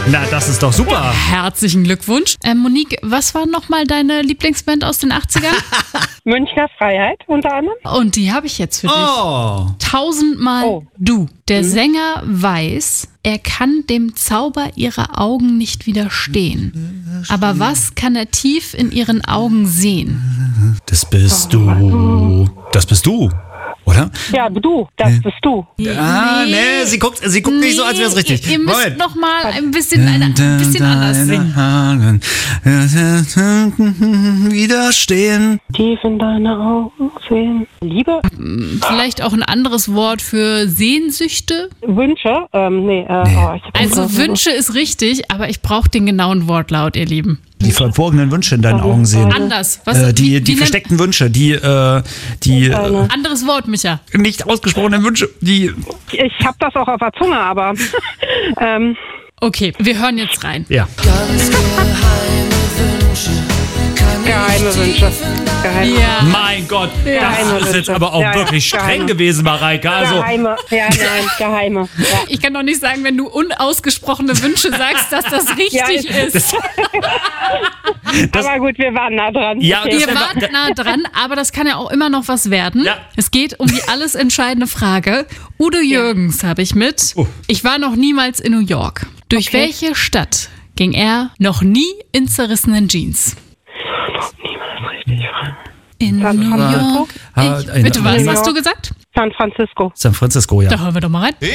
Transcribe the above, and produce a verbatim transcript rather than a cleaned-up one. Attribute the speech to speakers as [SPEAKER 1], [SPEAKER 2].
[SPEAKER 1] Na, das ist doch super.
[SPEAKER 2] Herzlichen Glückwunsch. Äh, Monique, was war nochmal deine Lieblingsband aus den achtzigern?
[SPEAKER 3] Münchner Freiheit unter anderem.
[SPEAKER 2] Und die habe ich jetzt für dich.
[SPEAKER 1] Oh.
[SPEAKER 2] Tausendmal
[SPEAKER 3] Oh.
[SPEAKER 2] du. Der
[SPEAKER 3] Mhm.
[SPEAKER 2] Sänger weiß, er kann dem Zauber ihrer Augen nicht widerstehen. Aber was kann er tief in ihren Augen sehen?
[SPEAKER 1] Das bist du. Das bist du, oder?
[SPEAKER 3] Ja, du, das
[SPEAKER 1] Nee.
[SPEAKER 3] bist du.
[SPEAKER 1] Ah, nee, sie guckt, sie guckt nicht so, als wäre es richtig.
[SPEAKER 2] Ihr, ihr müsst
[SPEAKER 1] Moment.
[SPEAKER 2] noch mal ein bisschen, eine, ein bisschen anders singen.
[SPEAKER 1] Widerstehen.
[SPEAKER 3] Tief in deine Augen sehen. Liebe,
[SPEAKER 2] Vielleicht auch ein anderes Wort für Sehnsüchte.
[SPEAKER 3] Wünsche, ähm, nee, äh,
[SPEAKER 1] Nee.
[SPEAKER 3] Oh, ich hab
[SPEAKER 2] Also Wünsche ist richtig, aber ich brauche den genauen Wortlaut, ihr Lieben.
[SPEAKER 1] Die verborgenen Wünsche in deinen Augen sehen.
[SPEAKER 2] Anders. Was,
[SPEAKER 1] Äh, die
[SPEAKER 2] wie-
[SPEAKER 1] die
[SPEAKER 2] wie
[SPEAKER 1] versteckten Wünsche, die, äh, die äh,
[SPEAKER 2] nennt- Anderes Wort, Micha.
[SPEAKER 1] nicht ausgesprochenen Wünsche, die.
[SPEAKER 3] Ich hab das auch auf der Zunge, aber ähm,
[SPEAKER 2] Okay, wir hören jetzt rein.
[SPEAKER 1] Ja.
[SPEAKER 3] geheime Wünsche. Geheime,
[SPEAKER 2] Ja.
[SPEAKER 1] Mein Gott,
[SPEAKER 3] Geheime
[SPEAKER 1] das ist jetzt
[SPEAKER 3] Wünsche.
[SPEAKER 1] aber auch
[SPEAKER 3] Ja, ja,
[SPEAKER 1] wirklich streng
[SPEAKER 3] geheime.
[SPEAKER 1] gewesen, Mareike. Also,
[SPEAKER 3] geheime, ja, nein, geheime. Ja.
[SPEAKER 2] Ich kann doch nicht sagen, wenn du unausgesprochene Wünsche sagst, dass das richtig
[SPEAKER 3] Ja, ich-
[SPEAKER 2] ist.
[SPEAKER 3] Aber gut, wir waren nah dran.
[SPEAKER 1] Ja,
[SPEAKER 3] Okay.
[SPEAKER 2] Ihr wart nah dran, aber das kann ja auch immer noch was werden.
[SPEAKER 1] Ja.
[SPEAKER 2] Es geht um die alles entscheidende Frage. Udo Jürgens habe ich mit.
[SPEAKER 1] Oh.
[SPEAKER 2] Ich war noch niemals in New York. Durch
[SPEAKER 3] Okay.
[SPEAKER 2] welche Stadt ging er noch nie in zerrissenen Jeans?
[SPEAKER 3] Niemals richtig.
[SPEAKER 2] In
[SPEAKER 3] San
[SPEAKER 2] New
[SPEAKER 3] Francisco?
[SPEAKER 2] York.
[SPEAKER 1] Ah,
[SPEAKER 2] Ich,
[SPEAKER 1] in-
[SPEAKER 2] bitte, was
[SPEAKER 3] New
[SPEAKER 2] hast du
[SPEAKER 3] York.
[SPEAKER 2] gesagt?
[SPEAKER 3] San Francisco.
[SPEAKER 1] San Francisco, ja.
[SPEAKER 2] Da hören wir doch mal rein.
[SPEAKER 4] In